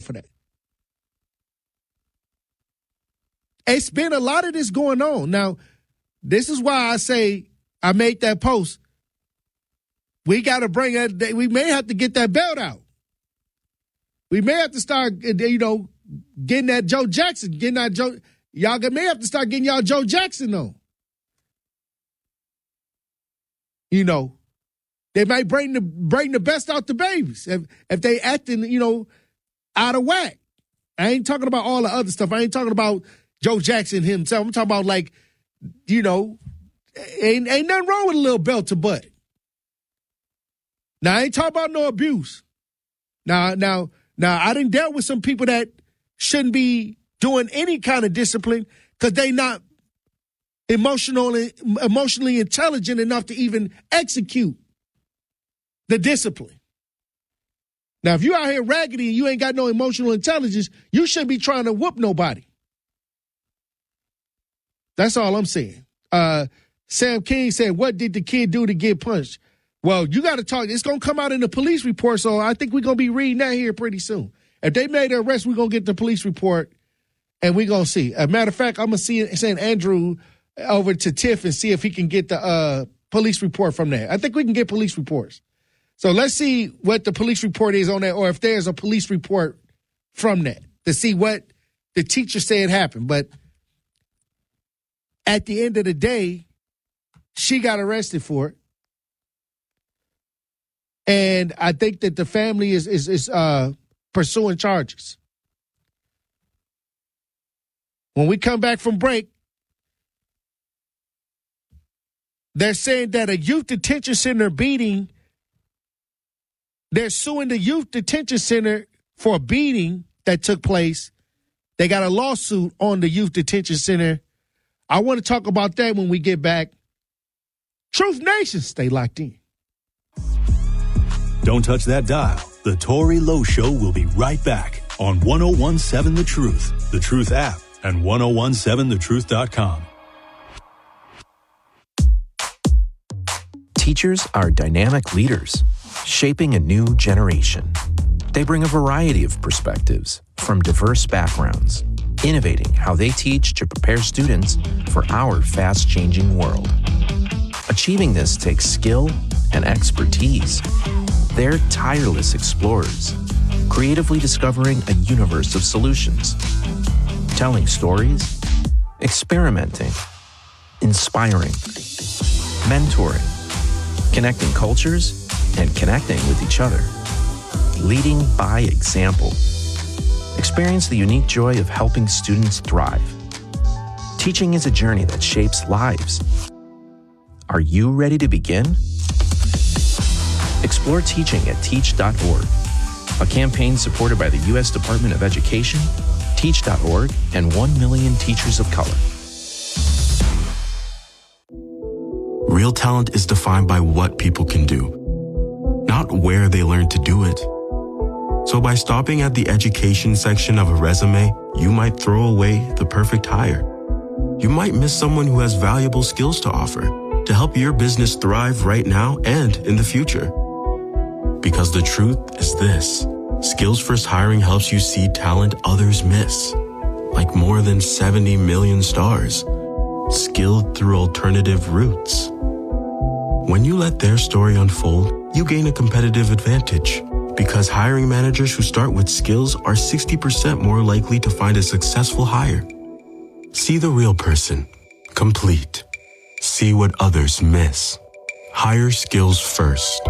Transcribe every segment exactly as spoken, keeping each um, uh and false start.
for that. It's been a lot of this going on. Now, this is why I say I made that post. We got to bring that. We may have to get that belt out. We may have to start, you know, getting that Joe Jackson, getting that Joe. Y'all may have to start getting y'all Joe Jackson on. You know, they might bring the bring the best out the babies if if they acting, you know, out of whack. I ain't talking about all the other stuff. I ain't talking about Joe Jackson himself. I'm talking about, like, you know, ain't, ain't nothing wrong with a little belt to butt. Now, I ain't talking about no abuse. Now, now, now, I done dealt with some people that shouldn't be doing any kind of discipline because they not emotionally, emotionally intelligent enough to even execute the discipline. Now, if you out here raggedy and you ain't got no emotional intelligence, you shouldn't be trying to whoop nobody. That's all I'm saying. Uh, Sam King said, what did the kid do to get punched? Well, you got to talk. It's going to come out in the police report, so I think we're going to be reading that here pretty soon. If they made an arrest, we're going to get the police report, and we're going to see. As a matter of fact, I'm going to see send Andrew over to Tiff and see if he can get the uh, police report from there. I think we can get police reports. So let's see what the police report is on that, or if there's a police report from that to see what the teacher said happened. But at the end of the day, she got arrested for it. And I think that the family is is, is uh, pursuing charges. When we come back from break, they're saying that a youth detention center beating, they're suing the youth detention center for a beating that took place. They got a lawsuit on the youth detention center. I want to talk about that when we get back. Truth Nation, stay locked in. Don't touch that dial. The Tory Lowe Show will be right back on one oh one seven The Truth, The Truth app, and ten seventeen the truth dot com. Teachers are dynamic leaders, shaping a new generation. They bring a variety of perspectives from diverse backgrounds, innovating how they teach to prepare students for our fast-changing world. Achieving this takes skill and expertise. They're tireless explorers, creatively discovering a universe of solutions, telling stories, experimenting, inspiring, mentoring, connecting cultures, and connecting with each other, leading by example. Experience the unique joy of helping students thrive. Teaching is a journey that shapes lives. Are you ready to begin? Explore teaching at teach dot org, a campaign supported by the U S Department of Education, teach dot org, and one million Teachers of Color. Real talent is defined by what people can do, not where they learn to do it. So by stopping at the education section of a resume, you might throw away the perfect hire. You might miss someone who has valuable skills to offer to help your business thrive right now and in the future. Because the truth is this: Skills First Hiring helps you see talent others miss, like more than seventy million stars, skilled through alternative routes. When you let their story unfold, you gain a competitive advantage, because hiring managers who start with skills are sixty percent more likely to find a successful hire. See the real person, complete. See what others miss. Hire skills first.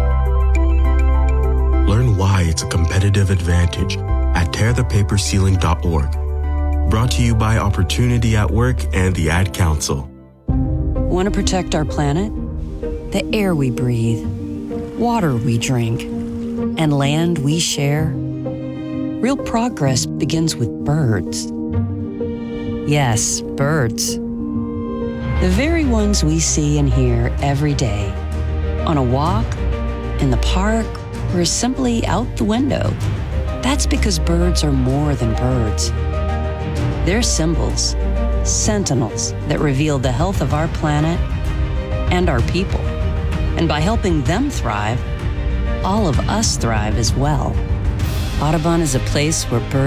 Learn why it's a competitive advantage at tear the paper ceiling dot org. Brought to you by Opportunity at Work and the Ad Council. Want to protect our planet? The air we breathe, water we drink, and land we share? Real progress begins with birds. Yes, birds. The very ones we see and hear every day. On a walk, in the park, or simply out the window. That's because birds are more than birds. They're symbols, sentinels that reveal the health of our planet and our people. And by helping them thrive, all of us thrive as well. Audubon is a place where birds